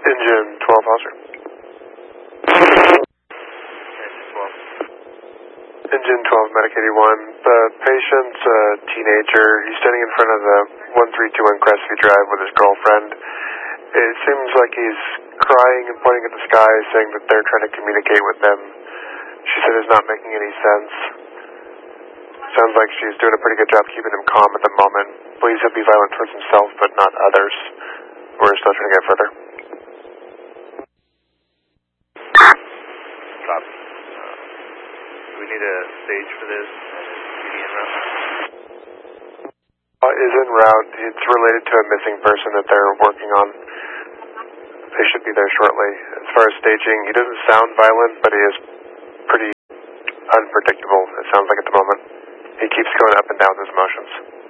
Engine 12, Officer. Engine 12, Medic 81. The patient's a teenager. He's standing in front of the 1321 Crestview Drive with his girlfriend. It seems like he's crying and pointing at the sky, saying that they're trying to communicate with them. She said it's not making any sense. Sounds like she's doing a pretty good job keeping him calm at the moment. Believes he'll be violent towards himself, but not others. We're still trying to get further. Copy. Do we need a stage for this? PD en route? Is en route. It's related to a missing person that they're working on. They should be there shortly. As far as staging, he doesn't sound violent, but he is pretty unpredictable, it sounds like at the moment. He keeps going up and down with his emotions.